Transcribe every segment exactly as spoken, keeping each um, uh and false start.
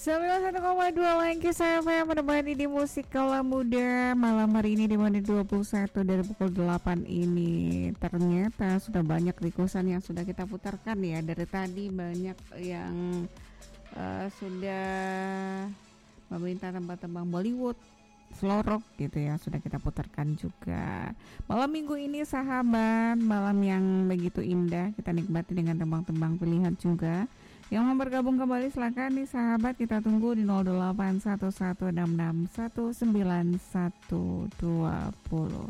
sembilan puluh satu koma dua Langkis F M menemani di musik kala muda malam hari ini di menit dua puluh satu dari pukul delapan ini. Ternyata sudah banyak requestan yang sudah kita putarkan ya. Dari tadi banyak yang uh, sudah meminta tembang-tembang Bollywood, slow rock gitu ya, sudah kita putarkan juga. Malam minggu ini sahabat, malam yang begitu indah, kita nikmati dengan tembang-tembang pilihan juga. Yang mau bergabung kembali silakan nih sahabat, kita tunggu di nol delapan satu satu enam enam satu sembilan satu dua nol.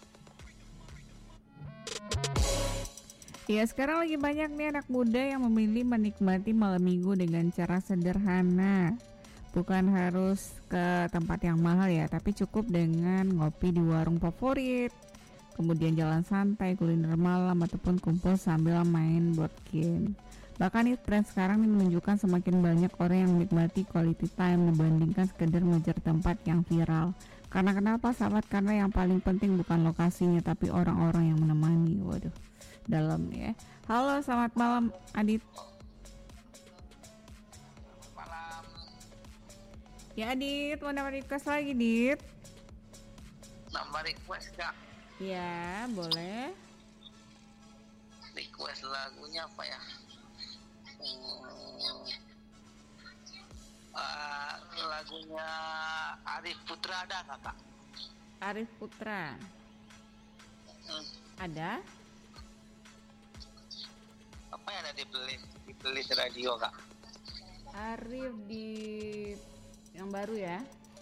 Ya, sekarang lagi banyak nih anak muda yang memilih menikmati malam minggu dengan cara sederhana. Bukan harus ke tempat yang mahal ya, tapi cukup dengan ngopi di warung favorit, kemudian jalan santai, kuliner malam, ataupun kumpul sambil main board game. Bahkan nih tren sekarang ini menunjukkan semakin banyak orang yang menikmati quality time dibandingkan sekedar mengejar tempat yang viral. Karena kenapa sahabat? Karena yang paling penting bukan lokasinya, tapi orang-orang yang menemani. Waduh, dalam ya. Halo, selamat malam Adit. Malam. Ya Adit, mau nambah request lagi Dit? Nambah request gak? Ya, boleh. Request lagunya apa ya? Hmm, uh, lagunya Arif Putra ada nggak kak? Arif Putra Hmm, ada? apa yang ada di playlist di playlist radio kak? Arif di yang baru ya?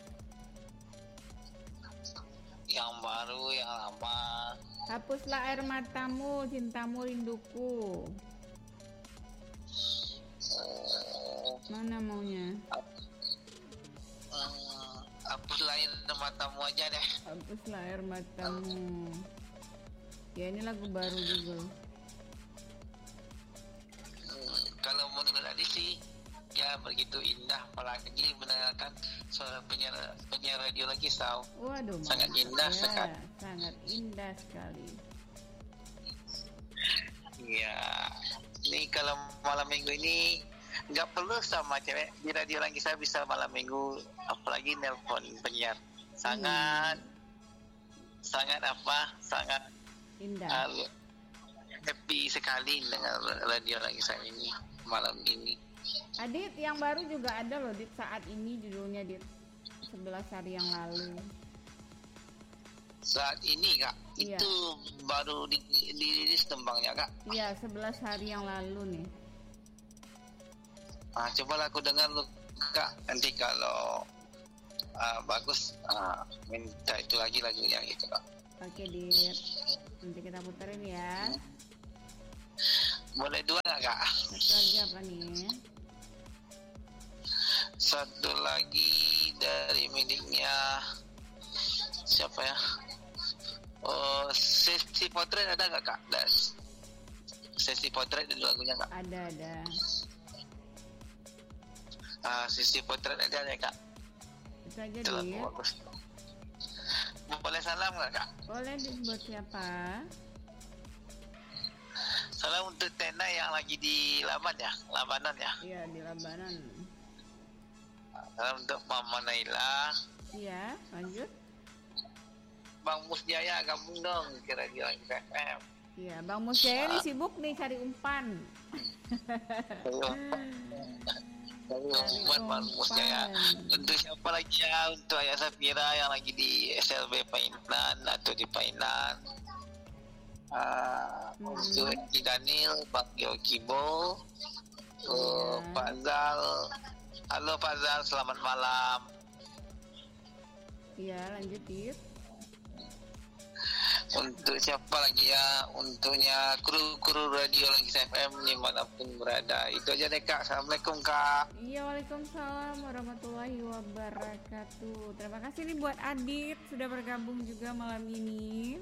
Yang baru, yang lama? Hapuslah air matamu, cintamu rinduku. Oh, Mana maunya? hmm, hapus lain matamu aja deh. Hapuslah air matamu. Ya ini lagu baru juga. Hmm, kalau menurut Adi sih ya begitu indah, apalagi mendengarkan suara penyiar penyiar radio lagi Sau. Waduh, Sangat mantap indah ya. sekali. Sangat indah sekali. Iya, ini kalau malam minggu ini nggak perlu sama cewek di radio lagi, saya bisa malam minggu, apalagi nelpon penyiar. Sangat, hmm. sangat apa? Sangat Indah. uh, happy sekali dengan radio lagi saya ini malam ini. Adit, yang baru juga ada loh Dit saat ini, judulnya Dit sebelas hari yang lalu. Saat ini kak, Iya. itu baru di, dirilis tembangnya kak. Iya, sebelas hari yang lalu nih. Ah, cobalah aku dengar lu kak, nanti kalau uh, bagus uh, minta itu lagi lagunya gitu kak. Oke Dit, nanti kita puterin ya. Boleh dua nggak kak? Satu lagi apa nih? Satu lagi dari miliknya siapa ya? Oh, sesi potret ada nggak kak? Das. Sesi potret di lagunya kak? Ada ada. Ah, sesi potret ada ya kak? Itu aja Itu lagu Dit. bagus. Boleh salam nggak kak? Boleh Dit, buat siapa? Salam untuk Tena yang lagi di Laban ya, Labanan ya. Iya, di Labanan. Salam untuk Mama Naila. Iya, lanjut. Bang Musjaya gabung dong ke radio lagi F M. Iya, Bang Musjaya nih sibuk nih cari umpan. Buat Bang Musjaya. Untuk siapa lagi ya? Untuk Ayah Safira yang lagi di S L B Painan atau di Painan. Uh, Hmm. Untuk Haji Daniel, Bang Yokibo, uh, Iya. Pak Zal. Halo Pak Zal, selamat malam. Iya, lanjut Dit. Untuk siapa lagi ya? Untuknya kru-kru radio lagi F M dimanapun berada. Itu aja deh kak. Assalamualaikum kak. Iya, waalaikumsalam warahmatullahi wabarakatuh. Terima kasih nih buat Adit sudah bergabung juga malam ini.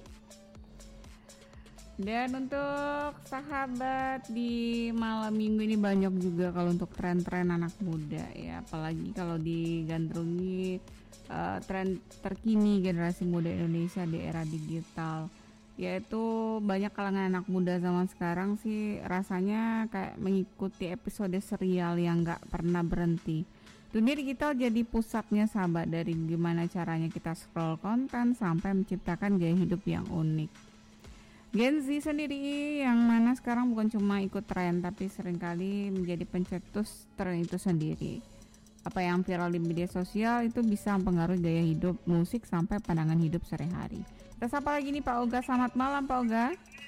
Dan untuk sahabat di malam minggu ini banyak juga kalau untuk tren-tren anak muda ya, apalagi kalau digandrungi uh, tren terkini generasi muda Indonesia di era digital, yaitu banyak kalangan anak muda zaman sekarang sih rasanya kayak mengikuti episode serial yang gak pernah berhenti. Dunia digital jadi pusatnya sahabat, dari gimana caranya kita scroll konten sampai menciptakan gaya hidup yang unik. Gen Z sendiri yang mana sekarang bukan cuma ikut tren tapi seringkali menjadi pencetus tren itu sendiri. Apa yang viral di media sosial itu bisa mempengaruhi gaya hidup, musik sampai pandangan hidup sehari-hari. Kita sapa lagi nih Pak Oga. Selamat malam Pak Oga.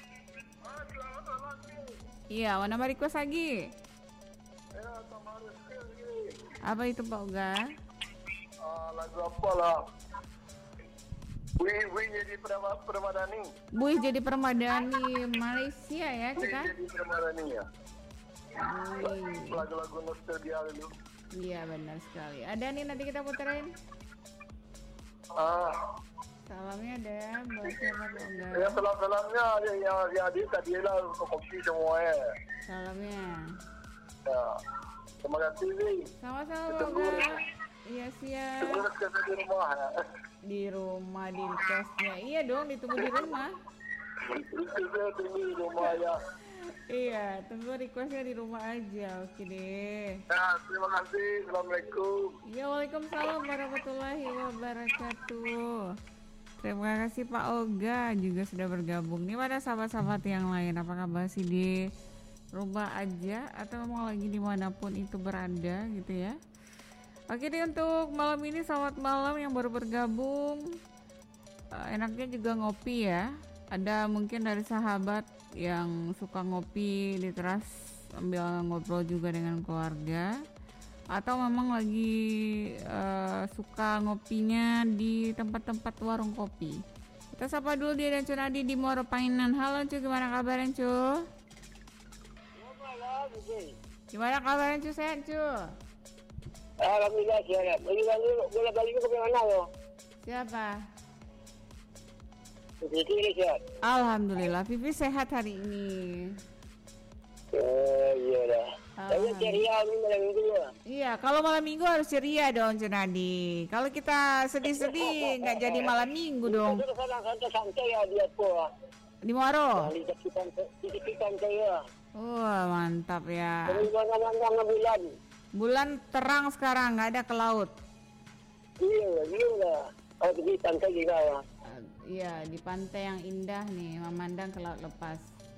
Iya, mana mau request lagi? Apa itu Pak Oga? Uh, lagu apa lah? Wih, wih jadi Permadani. Buih jadi Permadani Malaysia ya, Wih Cika? jadi Permadani ya. Wih. Lagu-lagu nostalgia dulu. Iya benar sekali. Ada nih nanti kita puterin. Ah, Salamnya ada buat siapa Pak Oga? ya salam-salamnya yang yang yang di tadi lah untuk kopi semua ya. Salamnya. Ya. Terima kasih Wih. Sama-sama Pak Tunggu. Oga. Iya siap. Tunggu sekali di rumah ya. Di rumah di requestnya. Iya dong, ditunggu di rumah. Itu saya tunggu di rumah ya. Iya, tunggu requestnya di rumah aja. Oke deh. Ya, terima kasih. Assalamualaikum. Ya, waalaikumsalam warahmatullahi wabarakatuh. Terima kasih Pak Oga juga sudah bergabung. Nih pada sahabat-sahabat yang lain, apakah masih di rumah aja atau mau lagi dimanapun itu berada gitu ya? Oke deh, untuk malam ini selamat malam yang baru bergabung. Uh, enaknya juga ngopi ya. Ada mungkin dari sahabat yang suka ngopi di teras sambil ngobrol juga dengan keluarga, atau memang lagi uh, suka ngopinya di tempat-tempat warung kopi. Kita sapa dulu dia dan Cunadi di Muaro Painan. Halo Cu, gimana kabarnya Cu? Gimana kabarnya Cu, sehat Cu? Alhamdulillah sihat. Boleh balik ke mana lo? Siapa? Jadi sihat. Alhamdulillah, Vivi sehat hari ini. Oh iya dah. Saya ceria ni malam minggu ya. Iya, kalau malam minggu harus ceria dong Cunadi. Kalau kita sedih-sedih nggak jadi malam minggu dong. Itu kadang santai ya dia po. Di Muaro? Di sekitar di sekitar saya. Wah, mantap ya. Dari mana-mana bulan. Bulan terang sekarang, nggak ada ke laut. Iya, iya lah. Oh, di pantai juga ya. Uh, Iya, di pantai yang indah nih, memandang ke laut lepas.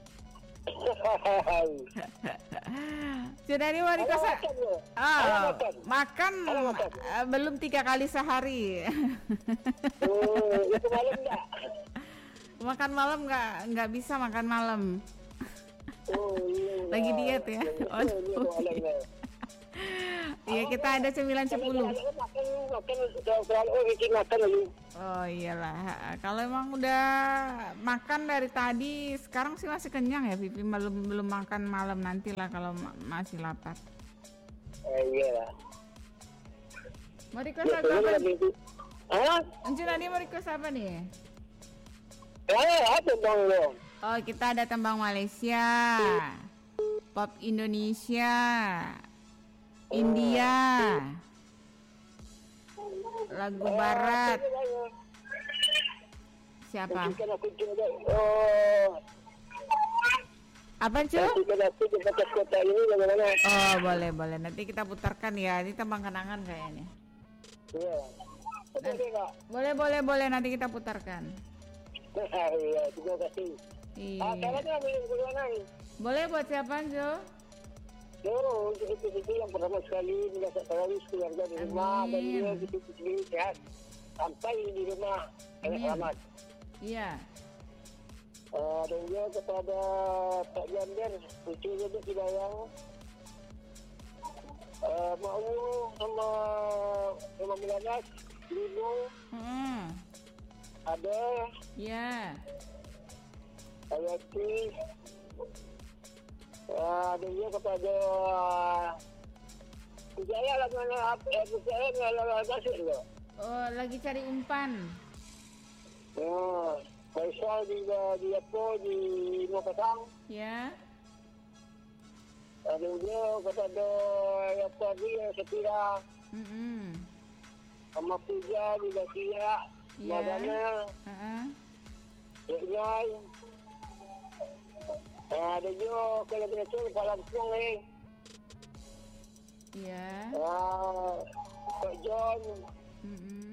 Cunadi mau dikosa? Ah, makan uh, belum tiga kali sehari. Oh, itu malam enggak? Makan malam nggak nggak bisa makan malam. Oh, iya. Lagi diet ya. Oh, iya, kita ada sembilan sepuluh. Makan makan udah oh bikin makan lagi. Oh iyalah, kalau emang udah makan dari tadi, sekarang sih masih kenyang ya Vivi, belum belum makan malam, nantilah kalau ma- masih lapar. Eh iya lah. Mau request lagu apa nih? Hah? Encik Nadi mau request apa nih? Eh, apa bang lo? Oh, kita ada tembang Malaysia, pop Indonesia, India, lagu barat. Siapa? Kan aku juga oh. Apa cu? Kan aku di batas kota ini bagaimana? Oh boleh boleh, nanti kita putarkan ya, ini tembang kenangan kayaknya. Iya. Betul enggak? Boleh boleh boleh, nanti kita putarkan. Iya, terima kasih. Ah, Iya. caranya bagaimana nih? Boleh buat siapa Jo? Oh, untuk itu yang pertama sekali mendapat tarawih keluarga di rumah dan Amin. dia gitu sendiri sehat sampai di rumah enak Amin. selamat. Iya. Uh, dan juga kepada Pak Jander, lucu juga tidak yang uh, Mak Ulu sama Mama Milanas, Lino, Hmm. ada Iya. Ayati, uh, dan juga kepada Pujaya lah mana apa eh Pujaya nggak lalu masuk juga. Oh lagi cari umpan. Oh, Faisal di di apa di Makassar. Ya. Ada juga kepada apa dia Setira. Mm-mm. Sama Puja di Basia, Ya. Madana, Uh-uh. Yai. Ada juga kalau betul Palang Sung ni. Iya. Ah, kan. Mm-mm.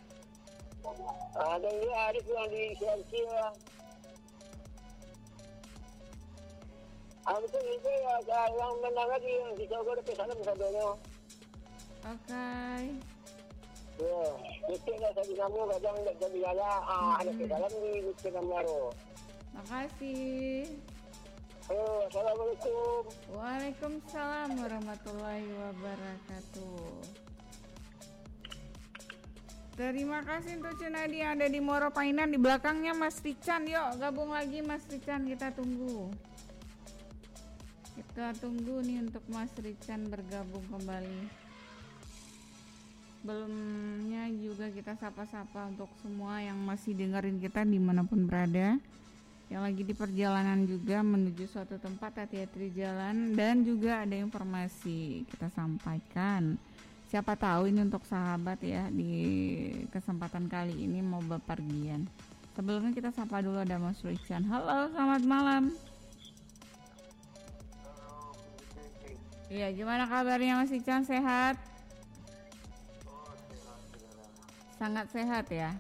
Ada juga Arif yang di Sulawesi ya. Aku itu ya yang menang lagi yang di Jawa Barat sana misalnya. Oke. Ya, itu lah saya bilang kadang tidak jadi ala ah ada ke dalam di itu namanya. Makasih. Oh, assalamualaikum. Waalaikumsalam warahmatullahi wabarakatuh. Terima kasih untuk Cunadi yang ada di Moropainan. Di belakangnya Mas Rican. Yuk gabung lagi Mas Rican, kita tunggu. Kita tunggu nih untuk Mas Rican bergabung kembali. Belumnya juga kita sapa-sapa untuk semua yang masih dengerin kita dimanapun berada, yang lagi di perjalanan juga menuju suatu tempat, hati-hati di jalan. Dan juga ada informasi kita sampaikan, siapa tahu ini untuk sahabat ya di kesempatan kali ini mau bepergian. Sebelumnya kita sapa dulu ada Mas Rican. Halo, selamat malam. Iya, gimana kabarnya Mas Rican, sehat? Sangat sehat ya?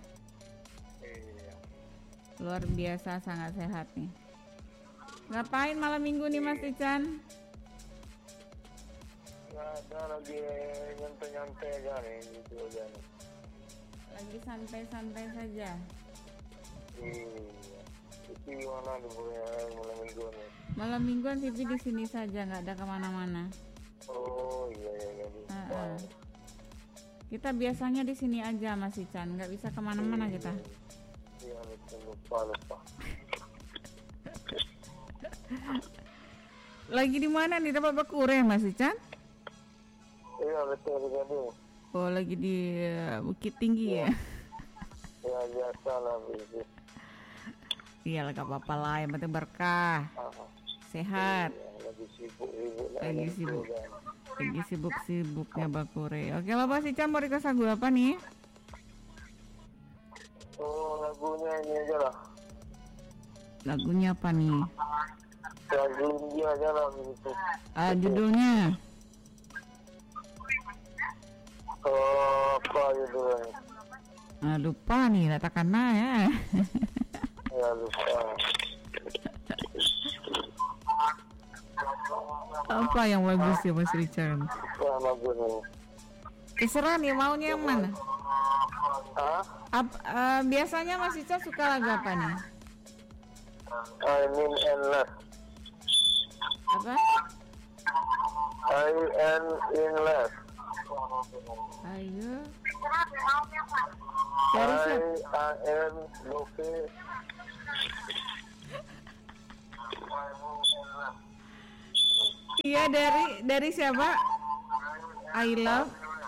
Luar biasa, sangat sehat nih. Ngapain malam minggu nih Mas Rican? Ya, ada lagi nyantai-nyantai aja nih gitu aja nih. Lagi santai-santai saja. Iya. Itu gimana nih malam minggu nih? Malam mingguan T V di sini saja, nggak ada kemana-mana. Oh iya iya iya. Uh-uh. Kita biasanya di sini aja Mas Rican, nggak bisa kemana-mana kita. Iya betul, lupa lupa. Lagi di mana nih, tempat Bakure Mas Rican? Iya betul betul. Oh lagi di uh, Bukit Tinggi ya? Ya biasa lah begitu. Iya lah, gak apa-apa lah, yang penting berkah, Ah, sehat. iya, lagi sibuk sibuk Lagi sibuk. Lagi sibuk-sibuknya Bakure. Oke lah Mas Rican, mau request lagu apa nih? Oh lagunya ini aja lah. Lagunya apa nih? Lagu India aja lah begitu. Ah, judulnya? Oh apa judulnya? Ah, lupa nih, katakanlah ya. Ya lupa. Apa yang bagus ya Mas Rican? Apa lagunya? Terserah nih, maunya yang mana? Hah? Ap- uh, biasanya Mas Rican suka lagu apa nih? I mean endless. Apa? I am in love. Ayo. Dari I, siapa? I am Luffy. Iya, dari dari siapa? I love.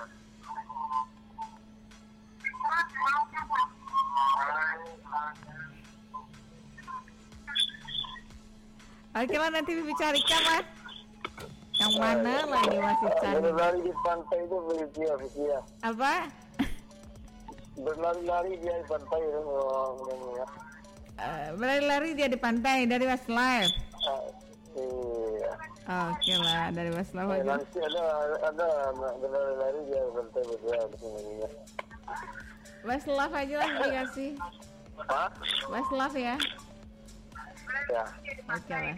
Oke lah, nanti Bibi carikan Mas. Yang mana lagi Mas Rican? Berlari di pantai itu begitu ya, begitu ya. Apa? Berlari-lari dia di pantai itu. Oh, ya. Uh, berlari-lari dia di pantai dari Westlife. Ah, iya. Oke lah, dari Westlife Eh, aja. nanti ada ada berlari-lari dia di pantai begitu ya, begini. Westlife aja lah dikasih. Hah? Westlife ya. Ya. Oke lah.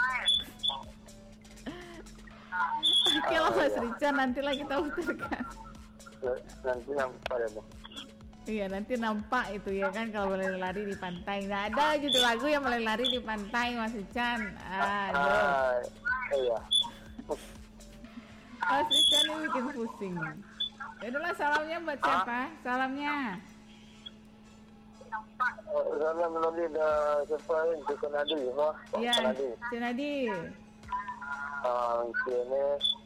Oke lah Mas Rican, nantilah kita putarkan. Nanti nampak ya, Bu. Iya, nanti nampak itu ya kan kalau boleh lari di pantai. Nah, ada judul lagu yang boleh lari di pantai Mas Rican. Aduh. Ah, iya. Mas Rican ini bikin pusing. Yaudahlah, salamnya buat siapa? Salamnya. Salam lagi dah siapa yang ke Kanadi, Pak? Iya, Kanadi. Cunadi. Ah, sini.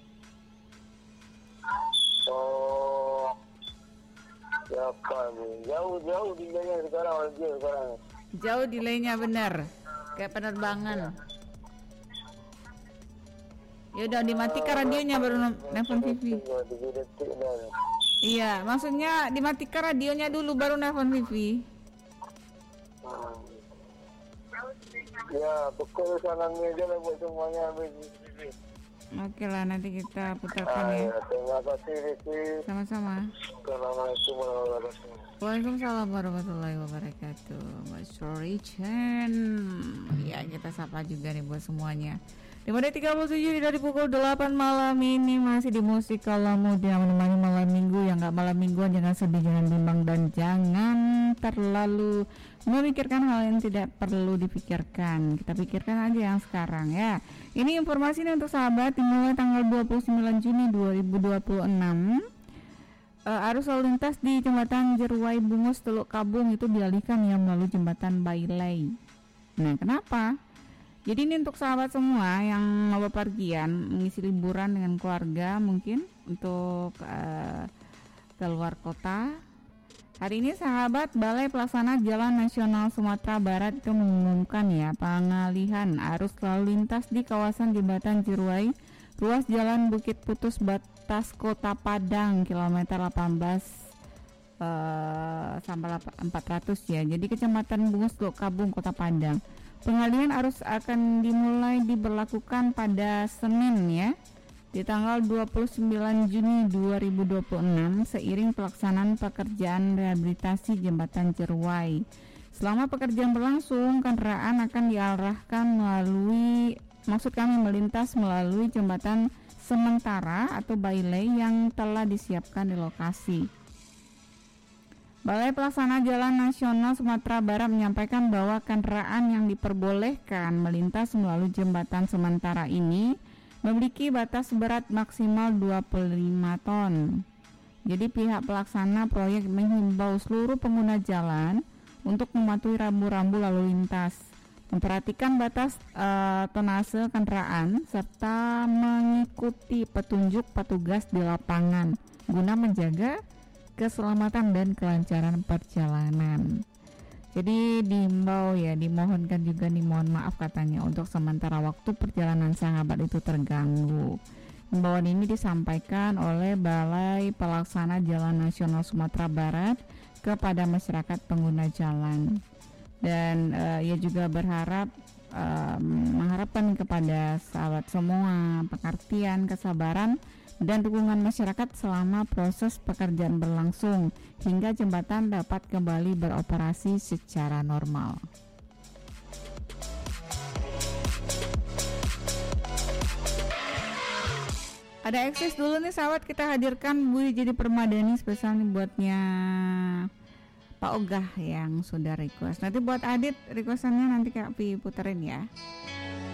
Oh, siapa ni? Jauh-jauh dia sekarang lagi sekarang. Jauh delaynya benar. Kayak penerbangan. Ya udah dimatikan radionya baru nelfon T V. Tiga detik dah. Iya, maksudnya dimatikan radionya dulu baru nelfon T V. Hmm. Ya, pukul sana ni je lah buat semuanya habis. Oke lah, nanti kita putarkan Ah, ya. ya, terima kasih Rizky. Sama-sama. Assalamualaikum warahmatullahi wabarakatuh. Waalaikumsalam warahmatullahi wabarakatuh. Mas Chen. Ya, kita sapa juga nih buat semuanya. lima menit tiga puluh tujuh dari pukul delapan malam ini masih di musik kalau muda menemani malam minggu. Yang gak malam mingguan jangan sedih, jangan bimbang, dan jangan terlalu memikirkan hal yang tidak perlu dipikirkan. Kita pikirkan aja yang sekarang ya. Ini informasi nih untuk sahabat, dimulai tanggal dua puluh sembilan Juni dua ribu dua puluh enam. Uh, arus lalu lintas di jembatan Jeruai Bungus Teluk Kabung itu dialihkan ya melalui jembatan Bailey. Nah, kenapa? Jadi ini untuk sahabat semua yang mau bepergian mengisi liburan dengan keluarga, mungkin untuk uh, keluar kota. Hari ini sahabat, Balai Pelaksana Jalan Nasional Sumatera Barat itu mengumumkan ya pengalihan arus lalu lintas di kawasan jembatan Jeruai, ruas jalan Bukit Putus batas Kota Padang kilometer delapan belas uh, sampai empat ratus ya. Jadi Kecamatan Bungus Teluk Kabung Kota Padang. Pengalihan arus akan dimulai diberlakukan pada Senin ya, di tanggal dua puluh sembilan Juni dua ribu dua puluh enam seiring pelaksanaan pekerjaan rehabilitasi jembatan Jeruai. Selama pekerjaan berlangsung, kendaraan akan diarahkan melalui, maksud kami melintas melalui jembatan sementara atau bailey yang telah disiapkan di lokasi. Balai Pelaksana Jalan Nasional Sumatera Barat menyampaikan bahwa kendaraan yang diperbolehkan melintas melalui jembatan sementara ini memiliki batas berat maksimal dua puluh lima ton. Jadi pihak pelaksana proyek menghimbau seluruh pengguna jalan untuk mematuhi rambu-rambu lalu lintas, memperhatikan batas uh, tonase kendaraan serta mengikuti petunjuk petugas di lapangan guna menjaga keselamatan dan kelancaran perjalanan. Jadi diimbau ya, dimohonkan juga nih, mohon maaf katanya untuk sementara waktu perjalanan sahabat itu terganggu. Himbauan ini disampaikan oleh Balai Pelaksana Jalan Nasional Sumatera Barat kepada masyarakat pengguna jalan. Dan uh, ia juga berharap uh, mengharapkan kepada sahabat semua pengertian, kesabaran dan dukungan masyarakat selama proses pekerjaan berlangsung hingga jembatan dapat kembali beroperasi secara normal. Ada eksis dulu nih sahabat, kita hadirkan Budi Jadi Permadani spesial nih buatnya Pak Ogah yang sudah request. Nanti buat Adit requestannya nanti Kak Pi puterin ya.